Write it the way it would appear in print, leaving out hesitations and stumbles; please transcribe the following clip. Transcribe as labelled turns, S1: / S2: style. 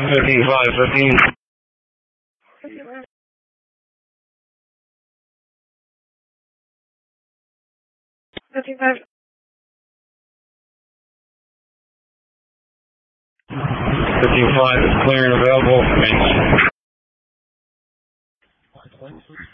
S1: 15.
S2: 55.
S1: 15-5 is clear and available. Thanks.